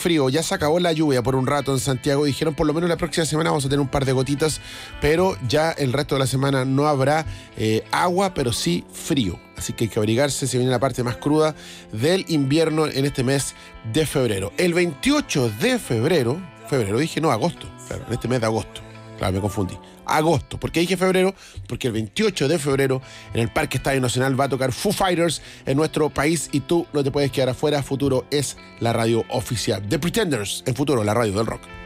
frío. Ya se acabó la lluvia por un rato en Santiago. Dijeron por lo menos la próxima semana vamos a tener un par de gotitas, pero ya el resto de la semana no habrá agua, pero sí frío. Así que hay que abrigarse, se viene la parte más cruda del invierno en este mes de febrero. El 28 de febrero dije, no, agosto, claro, en este mes de agosto. Claro, me confundí. Agosto. ¿Por qué dije febrero? Porque el 28 de febrero en el Parque Estadio Nacional va a tocar Foo Fighters en nuestro país y tú no te puedes quedar afuera. Futuro es la radio oficial. The Pretenders en Futuro, la radio del rock.